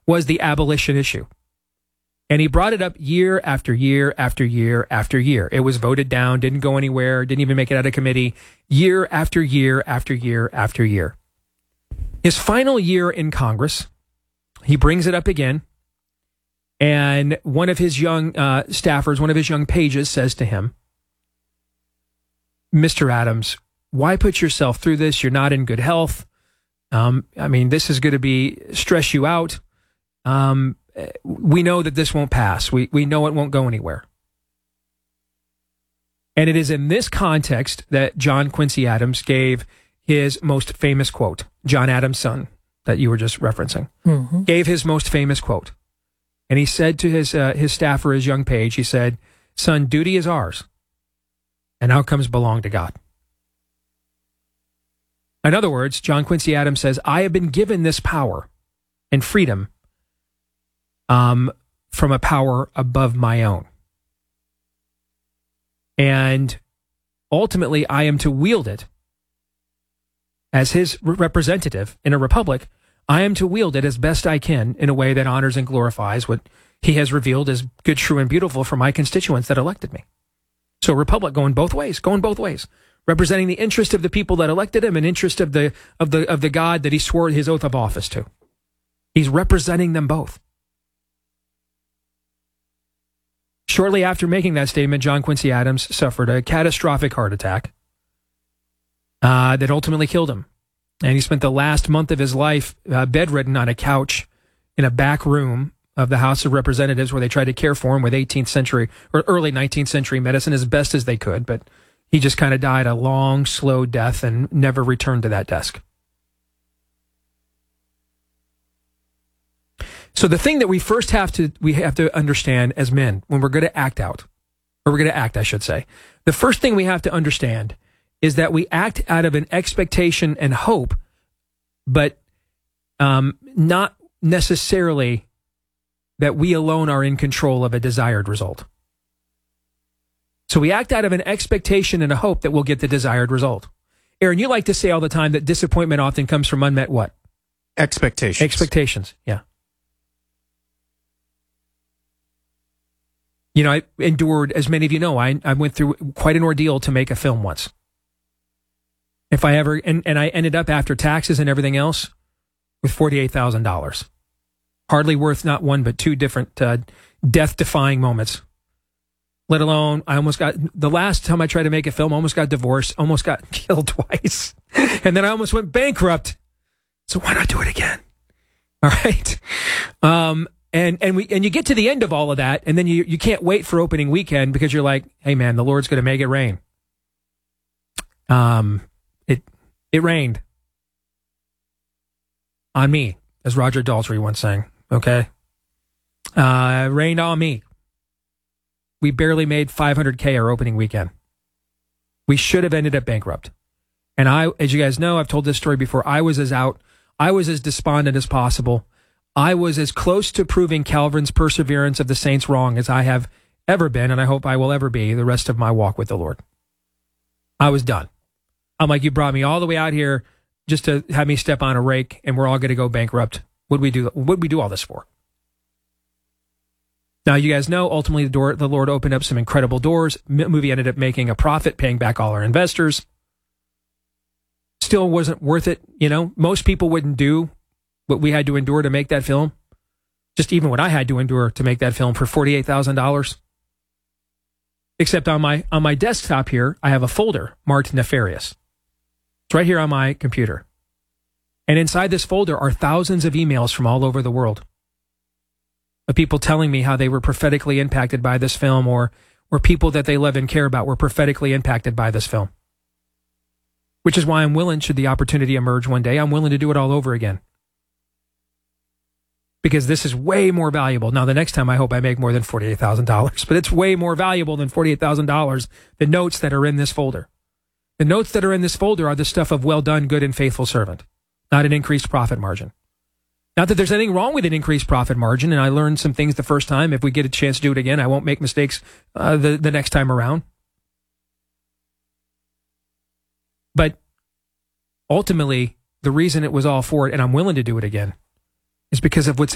was the abolition issue. And he brought it up year after year after year after year. It was voted down, didn't go anywhere, didn't even make it out of committee, year after year after year after year. His final year in Congress, he brings it up again, and one of his young staffers, one of his young pages says to him, Mr. Adams, why put yourself through this? You're not in good health. This is going to stress you out. We know that this won't pass. We know it won't go anywhere. And it is in this context that John Quincy Adams gave his most famous quote. John Adams' son, that you were just referencing, gave his most famous quote. And he said to his staffer, his young page, he said, son, duty is ours, and outcomes belong to God. In other words, John Quincy Adams says, I have been given this power and freedom from a power above my own. And ultimately, I am to wield it as his representative in a republic. I am to wield it as best I can in a way that honors and glorifies what he has revealed as good, true, and beautiful for my constituents that elected me. So republic going both ways, representing the interest of the people that elected him and interest of the God that he swore his oath of office to. He's representing them both. Shortly after making that statement, John Quincy Adams suffered a catastrophic heart attack that ultimately killed him. And he spent the last month of his life bedridden on a couch in a back room of the House of Representatives, where they tried to care for him with 18th century or early 19th century medicine as best as they could. But he just kind of died a long, slow death and never returned to that desk. So the thing that we have to understand as men when we're going to act out, or we're going to act, I should say, the first thing we have to understand is that we act out of an expectation and hope, but not necessarily that we alone are in control of a desired result. So we act out of an expectation and a hope that we'll get the desired result. Aaron, you like to say all the time that disappointment often comes from unmet what? Expectations. Expectations, yeah. You know, I endured, as many of you know, I went through quite an ordeal to make a film once. If I ever, and I ended up after taxes and everything else with $48,000. Hardly worth not one, but two different death-defying moments. Let alone, the last time I tried to make a film, I almost got divorced, almost got killed twice. And then I almost went bankrupt. So why not do it again? All right. And you get to the end of all of that, and then you can't wait for opening weekend because you're like, hey man, the Lord's going to make it rain. It rained on me, as Roger Daltrey once sang. Okay, it rained on me. We barely made $500K our opening weekend. We should have ended up bankrupt. And as you guys know, I've told this story before. I was as despondent as possible. I was as close to proving Calvin's perseverance of the saints wrong as I have ever been, and I hope I will ever be the rest of my walk with the Lord. I was done. I'm like, you brought me all the way out here just to have me step on a rake, and we're all going to go bankrupt. What'd we do all this for? Now, you guys know, ultimately, the Lord opened up some incredible doors. Movie ended up making a profit, paying back all our investors. Still wasn't worth it. You know, most people wouldn't do what we had to endure to make that film. Just even what I had to endure to make that film for $48,000. Except on my desktop here, I have a folder marked nefarious. It's right here on my computer. And inside this folder are thousands of emails from all over the world of people telling me how they were prophetically impacted by this film, or people that they love and care about were prophetically impacted by this film. Which is why I'm willing, should the opportunity emerge one day, I'm willing to do it all over again. Because this is way more valuable. Now, the next time I hope I make more than $48,000, but it's way more valuable than $48,000, the notes that are in this folder. The notes that are in this folder are the stuff of well done, good and faithful servant, not an increased profit margin. Not that there's anything wrong with an increased profit margin, and I learned some things the first time. If we get a chance to do it again, I won't make mistakes the next time around. But ultimately, the reason it was all for it, and I'm willing to do it again, is because of what's